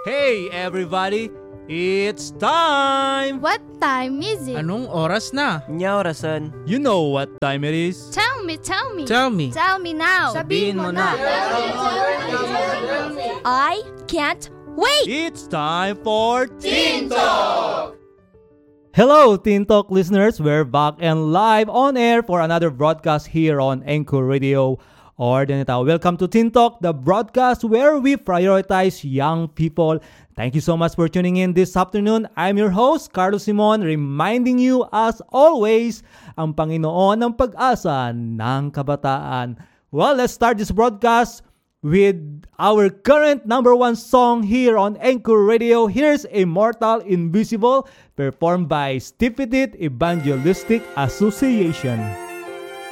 Hey everybody! It's time! What time is it? Anong oras na? Nya orasan. You know what time it is? Tell me. Tell me. Tell me now. Sabihin mo na. I can't wait. It's time for Teen Talk! Hello, Teen Talk listeners. We're back and live on air for another broadcast here on Anchor Radio. Welcome to Teen Talk, the broadcast where we prioritize young people. Thank you so much for tuning in this afternoon. I'm your host, Carlos Simon, reminding you as always, ang Panginoon ng pag-asa ng kabataan. Well, let's start this broadcast with our current number one song here on Anchor Radio. Here's Immortal Invisible, performed by Steve Petit Evangelistic Association.